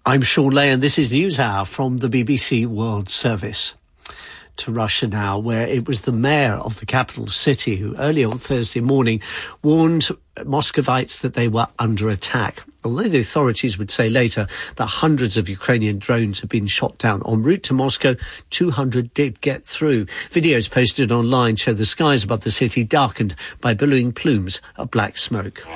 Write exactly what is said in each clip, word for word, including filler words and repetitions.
I'm Sean Lay, and this is NewsHour from the B B C World Service. To Russia now, where it was the mayor of the capital city who early on Thursday morning warned Muscovites that they were under attack. Although the authorities would say later that hundreds of Ukrainian drones had been shot down en route to Moscow, two hundred did get through. Videos posted online show the skies above the city darkened by billowing plumes of black smoke.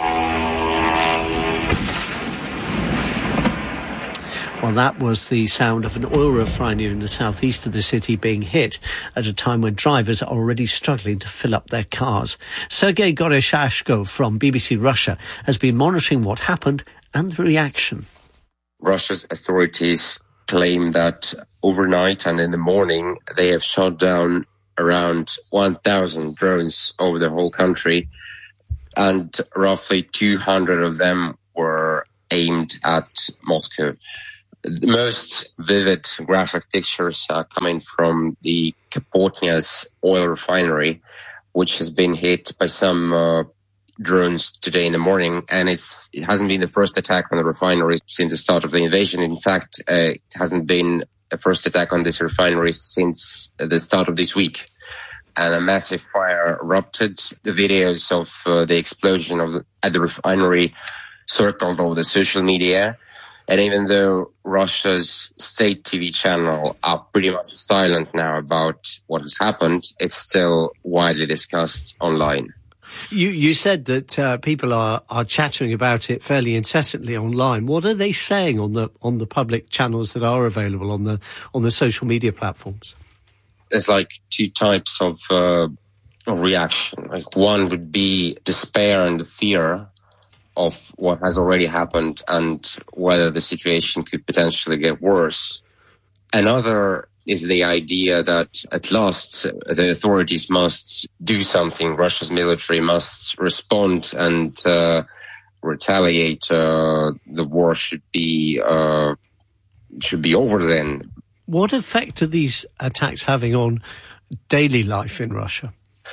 Well, that was the sound of an oil refinery in the southeast of the city being hit at a time when drivers are already struggling to fill up their cars. Sergei Goryashko from B B C Russia has been monitoring what happened and the reaction. Russia's authorities claim that overnight and in the morning they have shot down around one thousand drones over the whole country, and roughly two hundred of them were aimed at Moscow. The most vivid graphic pictures are coming from the Kapotnya's oil refinery, which has been hit by some uh, drones today in the morning. And it's, it hasn't been the first attack on the refinery since the start of the invasion. In fact, uh, it hasn't been the first attack on this refinery since the start of this week. And a massive fire erupted. The videos of uh, the explosion of the, at the refinery circled over the social media. And even though Russia's state T V channel are pretty much silent now about what has happened, it's still widely discussed online. You you said that uh, people are, are chattering about it fairly incessantly online. What are they saying on the on the public channels that are available on the on the social media platforms? There's like two types of, uh, of reaction. Like one would be despair and fear of what has already happened and whether the situation could potentially get worse. Another is the idea that at last the authorities must do something. Russia's military must respond and uh, retaliate. Uh, the war should be uh, should be over then. What effect are these attacks having on daily life in Russia?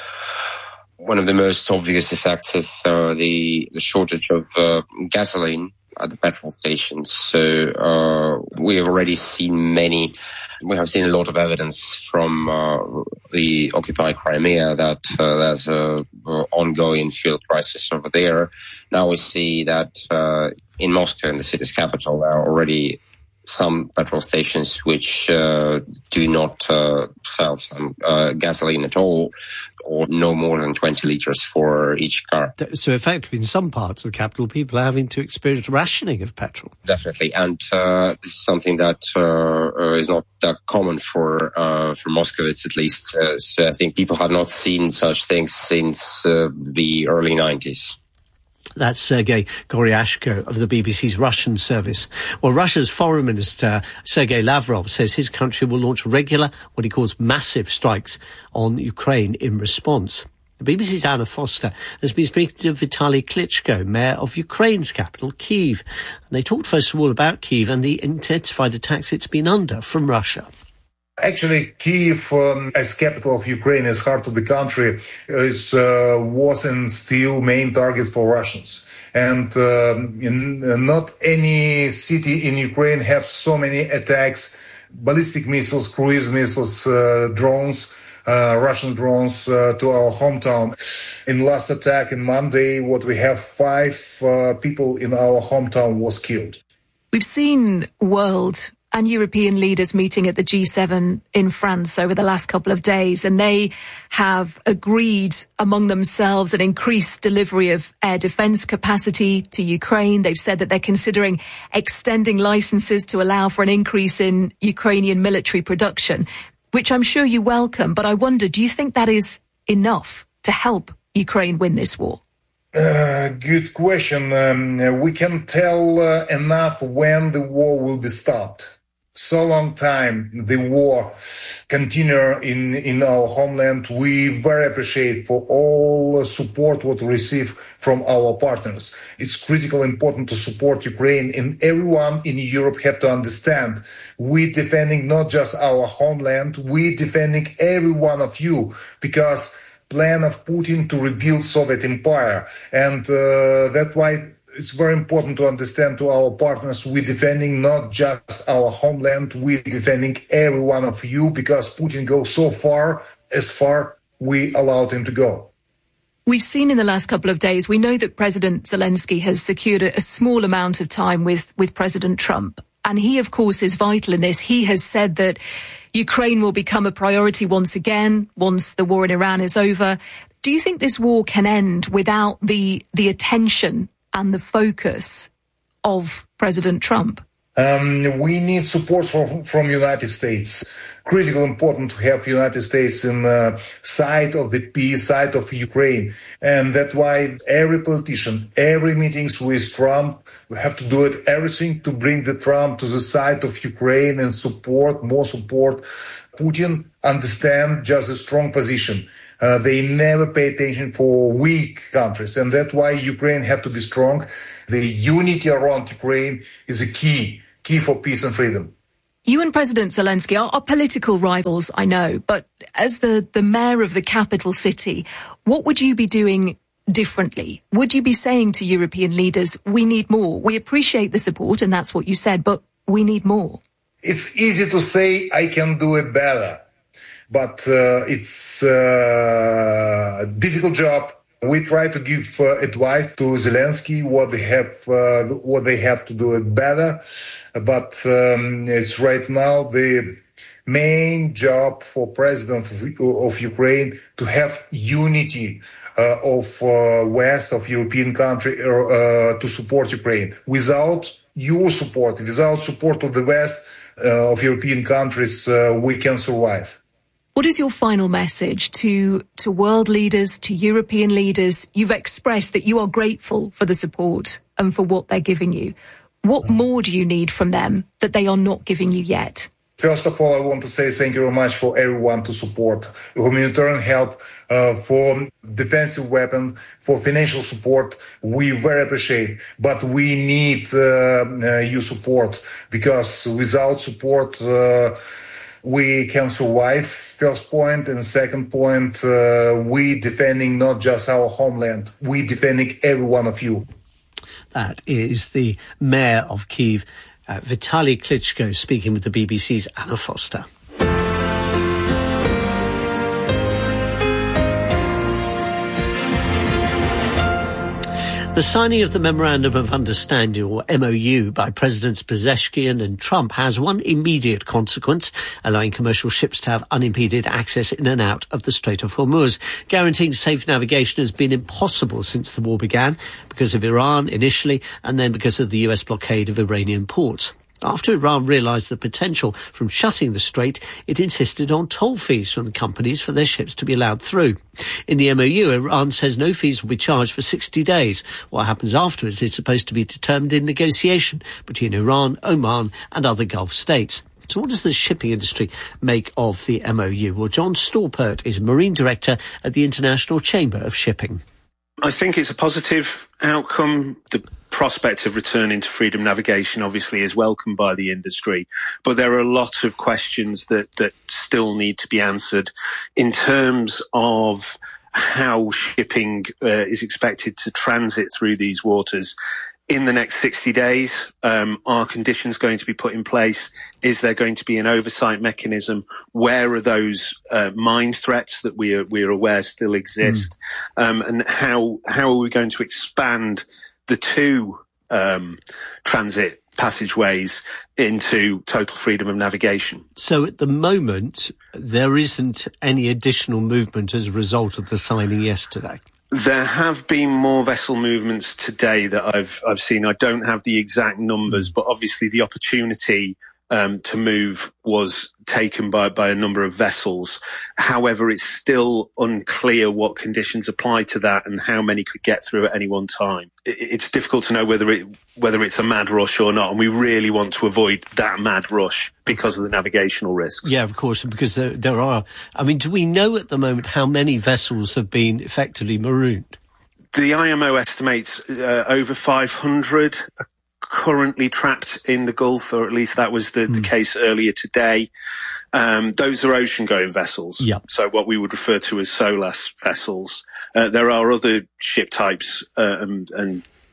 One of the most obvious effects is uh, the, the shortage of uh, gasoline at the petrol stations. So uh, we have already seen many, we have seen a lot of evidence from uh, the occupied Crimea that uh, there's an ongoing fuel crisis over there. Now we see that uh, in Moscow, in the city's capital, there are already some petrol stations which uh, do not uh, sell some uh, gasoline at all, or no more than twenty litres for each car. So effectively, in some parts of the capital, people are having to experience rationing of petrol. Definitely, and uh, this is something that uh, is not that common for uh, for Moscowitz, at least. Uh, so I think people have not seen such things since uh, the early nineties. That's Sergei Goryashko of the B B C's Russian service. Well, Russia's foreign minister, Sergei Lavrov, says his country will launch regular, what he calls massive strikes on Ukraine in response. The B B C's Anna Foster has been speaking to Vitaly Klitschko, mayor of Ukraine's capital, Kyiv. And they talked first of all about Kyiv and the intensified attacks it's been under from Russia. Actually, Kyiv, um, as capital of Ukraine, as heart of the country, is uh, was and still main target for Russians. And uh, in, uh, not any city in Ukraine have so many attacks, ballistic missiles, cruise missiles, uh, drones, uh, Russian drones uh, to our hometown. In last attack, in Monday, what we have, five uh, people in our hometown was killed. We've seen world and European leaders meeting at the G seven in France over the last couple of days, and they have agreed among themselves an increased delivery of air defence capacity to Ukraine. They've said that they're considering extending licences to allow for an increase in Ukrainian military production, which I'm sure you welcome. But I wonder, do you think that is enough to help Ukraine win this war? Uh, good question. Um, we can tell uh, enough when the war will be stopped. So long time the war continue in, in our homeland. We very appreciate for all support what we receive from our partners. It's critical important to support Ukraine, and everyone in Europe have to understand we defending not just our homeland, we defending every one of you, because plan of Putin to rebuild Soviet empire. And uh, that's why it's very important to understand to our partners, we're defending not just our homeland, we're defending every one of you, because Putin goes so far, as far we allowed him to go. We've seen in the last couple of days, we know that President Zelensky has secured a, a small amount of time with, with President Trump. And he, of course, is vital in this. He has said that Ukraine will become a priority once again, once the war in Iran is over. Do you think this war can end without the the attention and the focus of President Trump? Um, we need support from from United States. Critical important to have United States in the side of the peace, side of Ukraine. And that's why every politician, every meetings with Trump, we have to do it, everything to bring the Trump to the side of Ukraine and support, more support. Putin understand just a strong position. Uh, they never pay attention for weak countries. And that's why Ukraine have to be strong. The unity around Ukraine is a key, key for peace and freedom. You and President Zelensky are, are political rivals, I know, but as the, the mayor of the capital city, what would you be doing differently? Would you be saying to European leaders, we need more? We appreciate the support, and that's what you said, but we need more. It's easy to say I can do it better, but uh, it's a difficult job. We try to give uh, advice to Zelensky what they have, uh, what they have to do it better. But um, it's right now the main job for President of, of Ukraine to have unity uh, of uh, West of European country uh, to support Ukraine. Without your support, without support of the West uh, of European countries, uh, we can survive. What is your final message to, to world leaders, to European leaders? You've expressed that you are grateful for the support and for what they're giving you. What more do you need from them that they are not giving you yet? First of all, I want to say thank you very much for everyone to support humanitarian help, uh, for defensive weapon, for financial support. We very appreciate, but we need uh, uh, your support, because without support, uh, we can survive, first point. And second point, uh, we defending not just our homeland, we defending every one of you. That is the mayor of Kyiv, uh, Vitaly Klitschko, speaking with the B B C's Anna Foster. The signing of the Memorandum of Understanding, or M O U, by Presidents Pezeshkian and Trump has one immediate consequence, allowing commercial ships to have unimpeded access in and out of the Strait of Hormuz. Guaranteeing safe navigation has been impossible since the war began, because of Iran initially, and then because of the U S blockade of Iranian ports. After Iran realised the potential from shutting the strait, it insisted on toll fees from the companies for their ships to be allowed through. In the M O U, Iran says no fees will be charged for sixty days. What happens afterwards is supposed to be determined in negotiation between Iran, Oman and other Gulf states. So what does the shipping industry make of the M O U? Well, John Storpert is Marine Director at the International Chamber of Shipping. I think it's a positive outcome. The prospect of returning to freedom navigation obviously is welcomed by the industry, but there are a lot of questions that, that still need to be answered in terms of how shipping uh, is expected to transit through these waters. In the next sixty days, um, are conditions going to be put in place? Is there going to be an oversight mechanism? Where are those uh, mine threats that we are, we are aware still exist? Mm. Um, and how how are we going to expand the two um, transit passageways into total freedom of navigation? So at the moment, there isn't any additional movement as a result of the signing yesterday? There have been more vessel movements today that I've I've seen. I don't have the exact numbers, but obviously the opportunity um, to move was taken by, by a number of vessels. However, it's still unclear what conditions apply to that and how many could get through at any one time. It, it's difficult to know whether it whether it's a mad rush or not, and we really want to avoid that mad rush because of the navigational risks. Yeah, of course, because there, there are. I mean, do we know at the moment how many vessels have been effectively marooned? The I M O estimates uh, over five hundred are currently trapped in the Gulf, or at least that was the, mm. the case earlier today. Um, those are ocean-going vessels, yep. So what we would refer to as SOLAS vessels. Uh, there are other ship types uh, and, and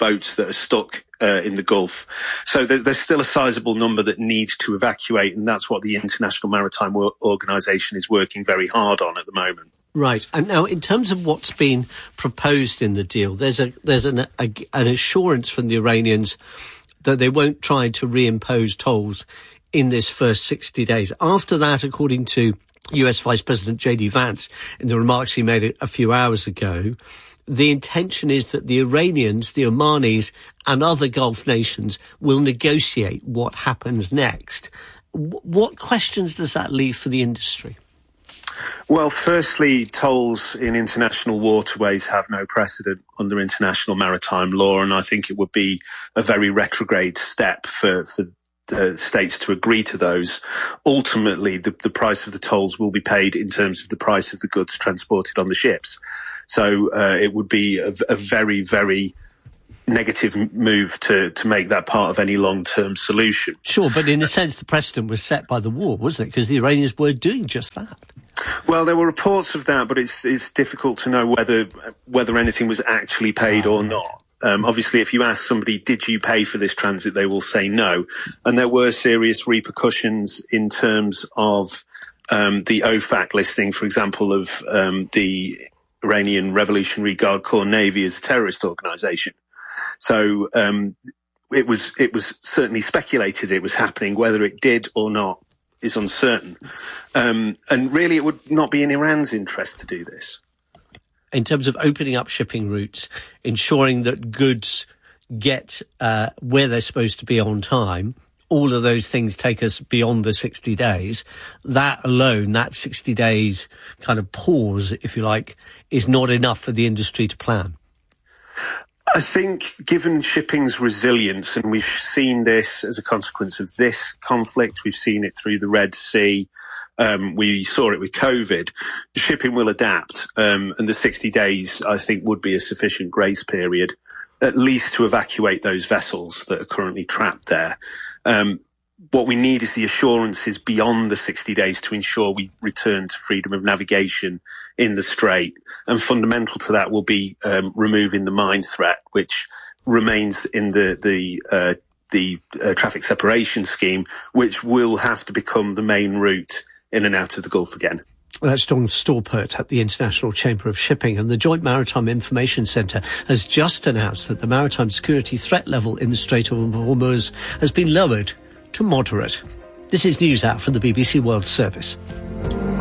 boats that are stuck uh, in the Gulf. So there, there's still a sizable number that need to evacuate, and that's what the International Maritime Organization is working very hard on at the moment. Right. And now, in terms of what's been proposed in the deal, there's a there's an, a, an assurance from the Iranians that they won't try to reimpose tolls in this first sixty days. After that, according to U S Vice President J D Vance, in the remarks he made a few hours ago, the intention is that the Iranians, the Omanis and other Gulf nations will negotiate what happens next. W- what questions does that leave for the industry? Well, firstly, tolls in international waterways have no precedent under international maritime law, and I think it would be a very retrograde step for, for the states to agree to those. Ultimately, the, the price of the tolls will be paid in terms of the price of the goods transported on the ships. So uh, it would be a, a very, very negative move to, to make that part of any long-term solution. Sure, but in a sense, the precedent was set by the war, wasn't it? Because the Iranians were doing just that. Well, there were reports of that, but it's it's difficult to know whether whether anything was actually paid or not. Um, obviously, if you ask somebody, did you pay for this transit, they will say no. And there were serious repercussions in terms of um, the O FAC listing, for example, of um, the Iranian Revolutionary Guard Corps Navy as a terrorist organisation. So um, it was it was certainly speculated it was happening. Whether it did or not is uncertain. Um, and really, it would not be in Iran's interest to do this. In terms of opening up shipping routes, ensuring that goods get uh, where they're supposed to be on time, all of those things take us beyond the sixty days. That alone, that sixty days kind of pause, if you like, is not enough for the industry to plan. I think given shipping's resilience, and we've seen this as a consequence of this conflict, we've seen it through the Red Sea, um, we saw it with COVID, shipping will adapt, um, and the sixty days, I think, would be a sufficient grace period, at least to evacuate those vessels that are currently trapped there. Um, what we need is the assurances beyond the sixty days to ensure we return to freedom of navigation in the Strait. And fundamental to that will be um, removing the mine threat, which remains in the the uh, the uh, traffic separation scheme, which will have to become the main route in and out of the Gulf again. That's John Storpert at the International Chamber of Shipping, and the Joint Maritime Information Centre has just announced that the maritime security threat level in the Strait of Hormuz has been lowered to moderate. This is News Hour from the B B C World Service.